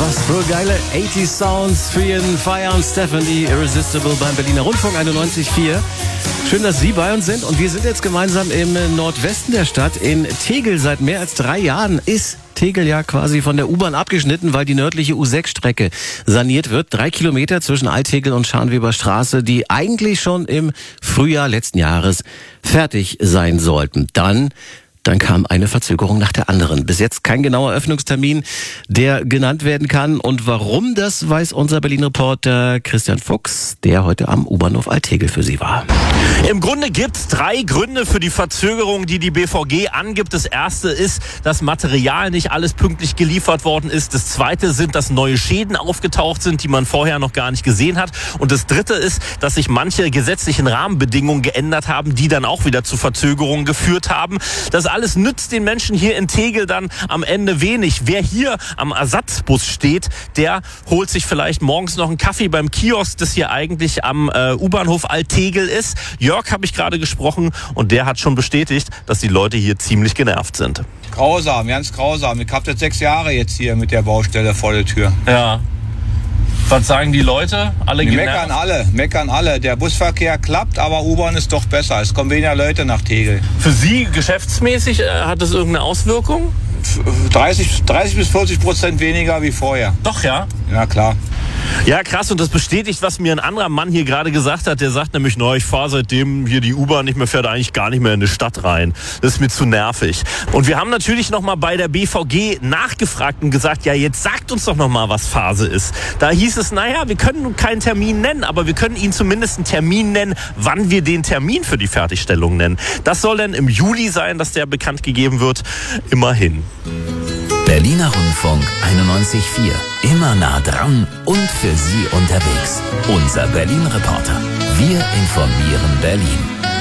Was für geile 80 Sounds für Ihren Feierabend. Stephanie Irresistible beim Berliner Rundfunk 91.4. Schön, dass Sie bei uns sind. Und wir sind jetzt gemeinsam im Nordwesten der Stadt. In Tegel seit mehr als 3 Jahren ist Tegel ja quasi von der U-Bahn abgeschnitten, weil die nördliche U6-Strecke saniert wird. 3 Kilometer zwischen Alt-Tegel und Scharnweber-Straße, die eigentlich schon im Frühjahr letzten Jahres fertig sein sollten. Dann kam eine Verzögerung nach der anderen. Bis jetzt kein genauer Öffnungstermin, der genannt werden kann. Und warum, das weiß unser Berlin-Reporter Christian Fuchs, der heute am U-Bahnhof Alt-Tegel für Sie war. Im Grunde gibt es 3 Gründe für die Verzögerung, die die BVG angibt. Das erste ist, dass Material nicht alles pünktlich geliefert worden ist. Das zweite sind, dass neue Schäden aufgetaucht sind, die man vorher noch gar nicht gesehen hat. Und das dritte ist, dass sich manche gesetzlichen Rahmenbedingungen geändert haben, die dann auch wieder zu Verzögerungen geführt haben. Das alles nützt den Menschen hier in Tegel dann am Ende wenig. Wer hier am Ersatzbus steht, der holt sich vielleicht morgens noch einen Kaffee beim Kiosk, das hier eigentlich am U-Bahnhof Alt-Tegel ist. Jörg habe ich gerade gesprochen und der hat schon bestätigt, dass die Leute hier ziemlich genervt sind. Grausam, ganz grausam. Ich habe jetzt 6 Jahre jetzt hier mit der Baustelle vor der Tür. Ja. Was sagen die Leute? Alle genervt? Meckern alle. Der Busverkehr klappt, aber U-Bahn ist doch besser. Es kommen weniger Leute nach Tegel. Für Sie geschäftsmäßig hat das irgendeine Auswirkung? 30 bis 40% weniger wie vorher. Doch, ja? Ja, klar. Ja, krass, und das bestätigt, was mir ein anderer Mann hier gerade gesagt hat. Der sagt nämlich, ich fahre seitdem hier die U-Bahn nicht mehr fährt, eigentlich gar nicht mehr in die Stadt rein. Das ist mir zu nervig. Und wir haben natürlich nochmal bei der BVG nachgefragt und gesagt, ja, jetzt sagt uns doch nochmal, was Phase ist. Da hieß es, wir können keinen Termin nennen, aber wir können Ihnen zumindest einen Termin nennen, wann wir den Termin für die Fertigstellung nennen. Das soll dann im Juli sein, dass der bekannt gegeben wird. Immerhin. Berliner Rundfunk 91.4. Immer nah dran und für Sie unterwegs. Unser Berlin-Reporter. Wir informieren Berlin.